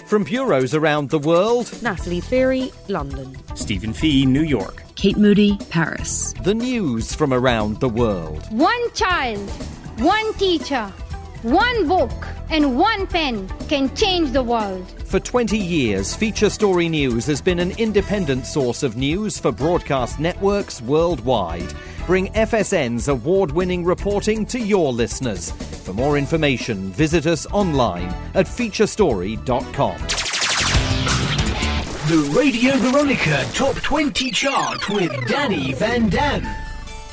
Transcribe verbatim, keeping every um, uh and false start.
From bureaus around the world, Natalie Theory, London. Stephen Fee, New York. Kate Moody, Paris. the news from around the world. One child, one teacher, one book, and one pen can change the world. For twenty years, Feature Story News has been an independent source of news for broadcast networks worldwide. Bring F S N's award-winning reporting to your listeners. For more information, visit us online at feature story dot com. The Radio Veronica Top twenty Chart with Danny Van Dam.